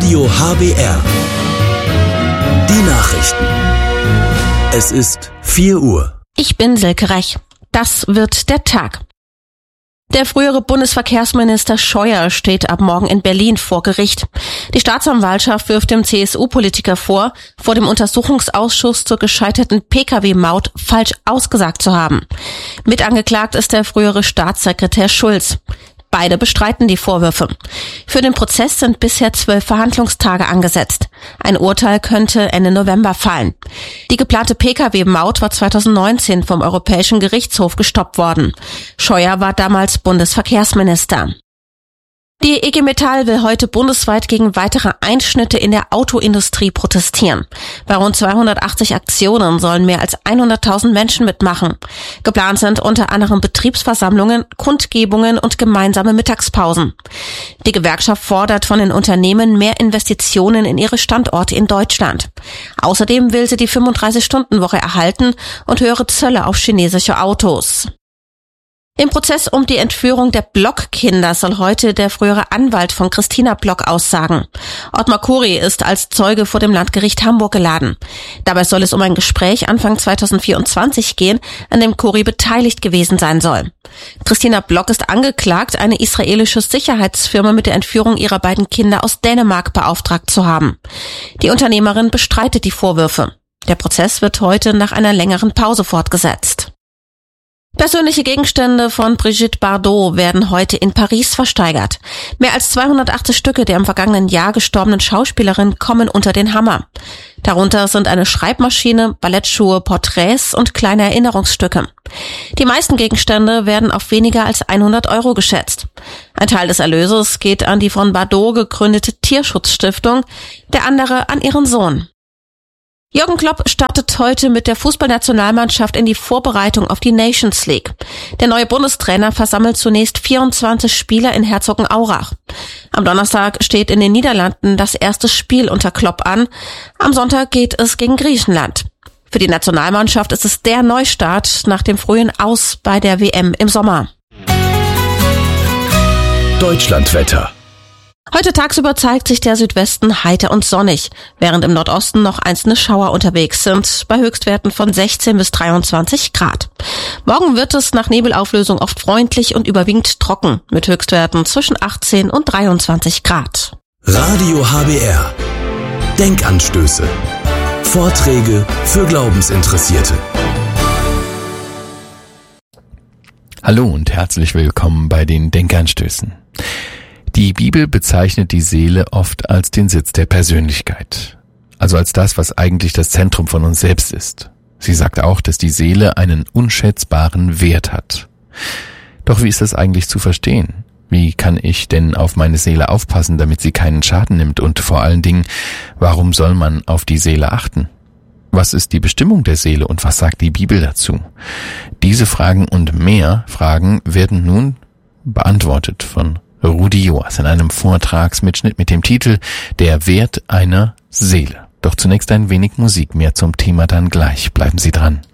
Radio HBR. Die Nachrichten. Es ist 4 Uhr. Ich bin Silke Rech. Das wird der Tag. Der frühere Bundesverkehrsminister Scheuer steht ab morgen in Berlin vor Gericht. Die Staatsanwaltschaft wirft dem CSU-Politiker vor dem Untersuchungsausschuss zur gescheiterten Pkw-Maut falsch ausgesagt zu haben. Mitangeklagt ist der frühere Staatssekretär Schulz. Beide bestreiten die Vorwürfe. Für den Prozess sind bisher 12 Verhandlungstage angesetzt. Ein Urteil könnte Ende November fallen. Die geplante Pkw-Maut war 2019 vom Europäischen Gerichtshof gestoppt worden. Scheuer war damals Bundesverkehrsminister. Die IG Metall will heute bundesweit gegen weitere Einschnitte in der Autoindustrie protestieren. Bei rund 280 Aktionen sollen mehr als 100.000 Menschen mitmachen. Geplant sind unter anderem Betriebsversammlungen, Kundgebungen und gemeinsame Mittagspausen. Die Gewerkschaft fordert von den Unternehmen mehr Investitionen in ihre Standorte in Deutschland. Außerdem will sie die 35-Stunden-Woche erhalten und höhere Zölle auf chinesische Autos. Im Prozess um die Entführung der Block-Kinder soll heute der frühere Anwalt von Christina Block aussagen. Ottmar Kuri ist als Zeuge vor dem Landgericht Hamburg geladen. Dabei soll es um ein Gespräch Anfang 2024 gehen, an dem Kuri beteiligt gewesen sein soll. Christina Block ist angeklagt, eine israelische Sicherheitsfirma mit der Entführung ihrer beiden Kinder aus Dänemark beauftragt zu haben. Die Unternehmerin bestreitet die Vorwürfe. Der Prozess wird heute nach einer längeren Pause fortgesetzt. Persönliche Gegenstände von Brigitte Bardot werden heute in Paris versteigert. Mehr als 280 Stücke der im vergangenen Jahr gestorbenen Schauspielerin kommen unter den Hammer. Darunter sind eine Schreibmaschine, Ballettschuhe, Porträts und kleine Erinnerungsstücke. Die meisten Gegenstände werden auf weniger als 100 € geschätzt. Ein Teil des Erlöses geht an die von Bardot gegründete Tierschutzstiftung, der andere an ihren Sohn. Jürgen Klopp startet heute mit der Fußballnationalmannschaft in die Vorbereitung auf die Nations League. Der neue Bundestrainer versammelt zunächst 24 Spieler in Herzogenaurach. Am Donnerstag steht in den Niederlanden das erste Spiel unter Klopp an. Am Sonntag geht es gegen Griechenland. Für die Nationalmannschaft ist es der Neustart nach dem frühen Aus bei der WM im Sommer. Deutschlandwetter. Heute tagsüber zeigt sich der Südwesten heiter und sonnig, während im Nordosten noch einzelne Schauer unterwegs sind, bei Höchstwerten von 16 bis 23 Grad. Morgen wird es nach Nebelauflösung oft freundlich und überwiegend trocken, mit Höchstwerten zwischen 18 und 23 Grad. Radio HBR. Denkanstöße. Vorträge für Glaubensinteressierte. Hallo und herzlich willkommen bei den Denkanstößen. Die Bibel bezeichnet die Seele oft als den Sitz der Persönlichkeit, also als das, was eigentlich das Zentrum von uns selbst ist. Sie sagt auch, dass die Seele einen unschätzbaren Wert hat. Doch wie ist das eigentlich zu verstehen? Wie kann ich denn auf meine Seele aufpassen, damit sie keinen Schaden nimmt? Und vor allen Dingen, warum soll man auf die Seele achten? Was ist die Bestimmung der Seele und was sagt die Bibel dazu? Diese Fragen und mehr Fragen werden nun beantwortet von Rudi Joas in einem Vortragsmitschnitt mit dem Titel Der Wert einer Seele. Doch zunächst ein wenig Musik, mehr zum Thema dann gleich. Bleiben Sie dran.